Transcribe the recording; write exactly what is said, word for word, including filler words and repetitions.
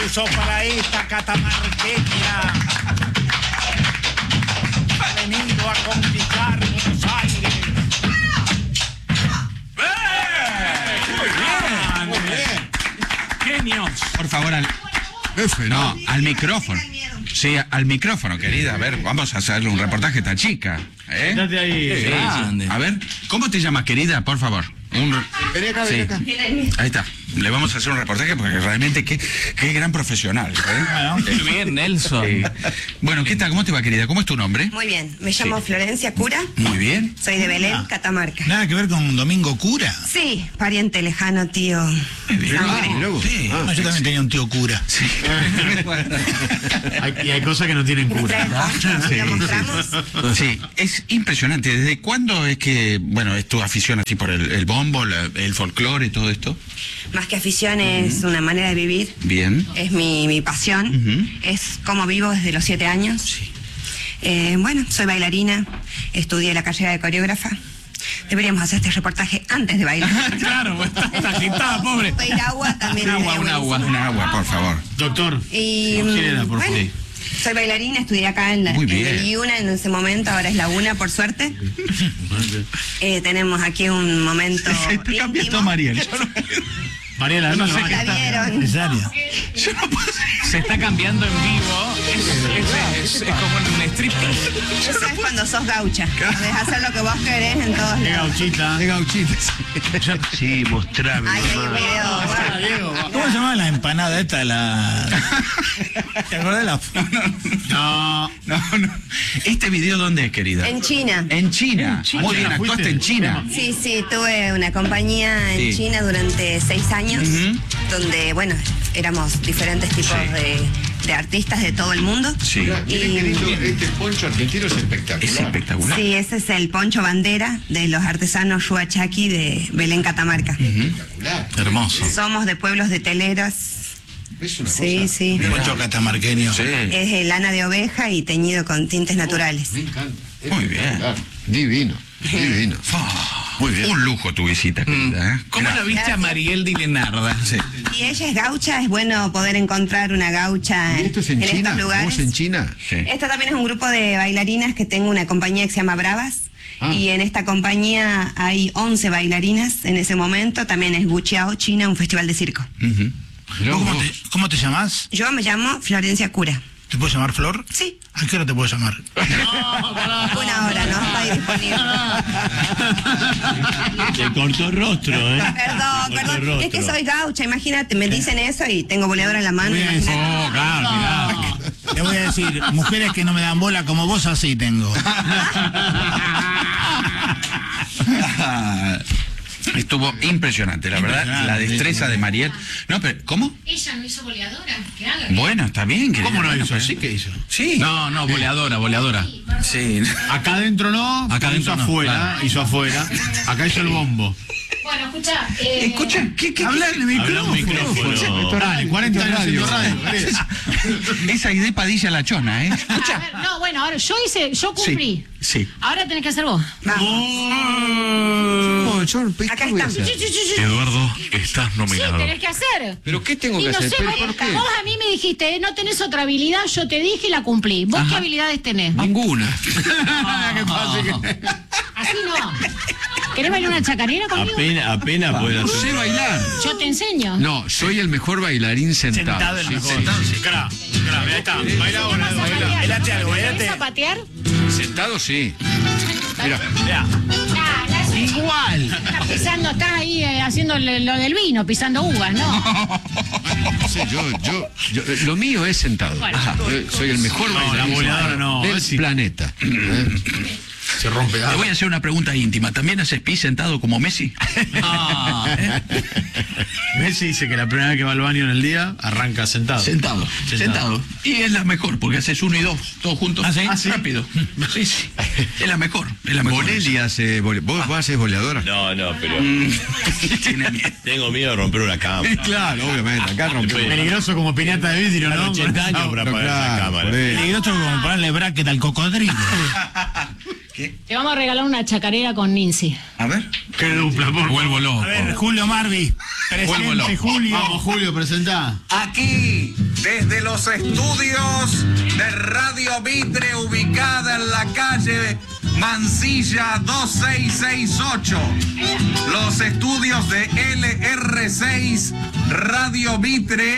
aplauso para esta catamarqueña. Ha venido a conquistar Buenos Aires. Muy bien. Genios. Por favor, al... No, al micrófono. Sí, al micrófono, querida. A ver, vamos a hacerle un reportaje a esta chica. ¿Eh? Date ahí. Sí, Grande. a ver, ¿cómo te llamas, querida? Por favor. Un... Vení acá, vení acá. Ahí está. Le vamos a hacer un reportaje porque realmente qué, qué gran profesional. ¿eh? Bueno, qué bien, Nelson. Sí. Bueno, ¿qué tal? ¿Cómo te va, querida? ¿Cómo es tu nombre? Muy bien, me llamo Sí. Florencia Cura, Muy bien. soy de Belén, Catamarca. Nada que ver con Domingo Cura. Sí, pariente lejano, tío. Sangre. Sí. No, yo también tenía un tío cura. Sí. Hay, y hay cosas que no tienen ¿Me trae cura. el poncho? Sí, ¿Lo mostramos? Sí, es impresionante. ¿Desde cuándo es que, bueno, es tu afición así por el, el bombo, la- el folclore y todo esto? Más que afición es una manera de vivir, Bien. es mi, mi pasión, Ujú. es como vivo desde los siete años. Sí. Eh, bueno, soy bailarina, estudié la carrera de coreógrafa. Deberíamos hacer este reportaje antes de bailar. Claro, pues, está, está agitada, pobre. Pedir agua también. Un agua, estaría un agua, buenísimo. un agua, por favor. Doctor. Y, ¿Quién era, por bueno, favor? soy bailarina, estudié acá en la Muy en bien. el I U N A en ese momento, ahora es la UNA, por suerte. Eh, tenemos aquí un momento íntimo. Mariel. Mariela, no sé qué La está. vieron. Cesárea. Se está cambiando en vivo. Es, es, es, es como un striptease. Eso es cuando sos gaucha. Podés hacer lo que vos querés en todos Qué lados. gauchita. De gauchitas. Sí, mostrame. Ay, hay un video. bueno. ¿Cómo se llama la empanada esta? La... ¿Te acordás de la No. No, no. ¿Este video dónde es, querida? En China. En China. China. Muy bien, ¿Fuiste? actuaste en China. Sí, sí, tuve una compañía en Sí. China durante seis años, Ujú. donde, bueno, éramos diferentes tipos Sí. de, de artistas de todo el mundo. Sí. Mirá, mirá qué lindo, Y, este poncho argentino es espectacular. Es espectacular. sí, ese es el poncho bandera de los artesanos Huachaki de Belén, Catamarca. Espectacular. Hermoso. Somos de pueblos de teleras. Es una Sí, cosa. sí. poncho catamarqueño? Sí. Es de lana de oveja y teñido con tintes naturales. Me encanta. Muy bien. Espectacular. Divino, divino. Muy bien. Un lujo tu visita, querida. ¿eh? ¿Cómo la viste a Mariel Di Lenarda? Sí. Y ella es gaucha, es bueno poder encontrar una gaucha ¿Y esto es en, en China? estos lugares. ¿Vos en China? Sí. Esta también es un grupo de bailarinas que tengo una compañía que se llama Bravas. Ah. Y en esta compañía hay once bailarinas en ese momento. También es Buchiao, China, un festival de circo. Ujú. Mirá ¿Cómo vos. te, ¿Cómo te llamás? Yo me llamo Florencia Cura. ¿Te puedo llamar Flor? Sí. ¿A qué hora te puedo llamar? Una hora, ¿no? Estoy disponible. Te cortó el rostro, ¿eh? Perdón, perdón. Es que soy gaucha, imagínate, me dicen eso y tengo boleadora en la mano. Bien, imagínate. Oh, claro, mirá. Te voy a decir, mujeres que no me dan bola como vos, así tengo. Estuvo impresionante, la verdad, Impresionante, la destreza sí. de Mariel. No, pero, ¿cómo? Ella no hizo boleadora, que haga. Bueno, está bien, querida. ¿Cómo no Bueno, hizo? pues ¿Sí que hizo? Sí. No, no, boleadora, boleadora. Sí. Acá adentro no, Acá acá adentro hizo no, afuera, claro. hizo afuera. Acá hizo el bombo. Bueno, escucha. Eh, Escucha, ¿qué, qué, Habla en el Habla un micrófono. micrófono. Dale, cuarenta años haciendo radio. Esa idea Padilla la chona, ¿eh? a ver, no, bueno, ahora yo hice, yo cumplí. Sí. Sí. Ahora tenés que hacer vos. Vamos. No, yo, ¿qué Acá voy a estamos. hacer? Sí, sí, sí, sí. Eduardo, estás Sí, nominado. tenés que hacer. ¿Pero qué tengo Y que no hacer? sé, ¿Pero vos, por qué? vos a mí me dijiste, eh, no tenés otra habilidad, yo te dije y la cumplí. ¿Vos qué habilidades tenés? Ninguna. ¿Qué pasa? Que- Así no. ¿Querés bailar una chacarera conmigo? Apenas, apenas puedes No sé hacer. bailar. Yo te enseño. No, soy el mejor bailarín sentado. Sentado en Sí, la sí, cosa. sí. Cra, cra, ahí está. Baila ahora, ¿Vas a baila. patear? Bailate algo, bailate. ¿Querés zapatear? Sentado sí. Mira, Vea. Ah, la haces. Igual. Estás pisando, estás ahí eh, haciendo le- lo del vino, pisando uvas, ¿no? no sé, yo, yo, yo, lo mío es sentado. Bueno. Ajá. Yo soy el mejor No, la bailarín boleadora sentado no, del sí. planeta. ¿Eh? Se rompe. Te voy a hacer una pregunta íntima. ¿También haces pis sentado como Messi? Ah, ¿eh? Messi dice que la primera vez que va al baño en el día arranca sentado. Sentado, sentado. Y es la mejor, porque haces uno y dos, todos juntos. ¿Ah, sí? Ah, rápido. Sí, sí. Es la mejor, es la mejor. Bonelli hace. vole- ¿Vos, vos haces boleadora? No, no, pero Mm, Tiene miedo. tengo miedo de romper una cámara. Claro, obviamente. Acá rompemos. Peligroso como piñata de vidrio, Están ¿no? ochenta años para No, apagar claro, la cámara. por eso. Peligroso como ponerle bracket al cocodrilo. Te vamos a regalar una chacarera con Nincy. A ver. Qué dupla, por Vuelvo loco. A ver, Julio Marvi. Vuelvo Presente, loco. Julio. Vamos, Julio, presentá. Aquí, desde los estudios de Radio Mitre, ubicada en la calle Mansilla dos seis seis ocho. Los estudios de L R seis Radio Mitre.